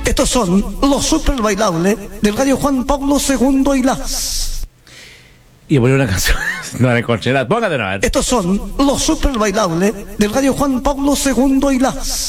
Estos son los super bailables del gallo Juan Pablo II y las. Y poner una canción. No la encontré. Póngate una vez. Estos son los super bailables del gallo Juan Pablo II y las.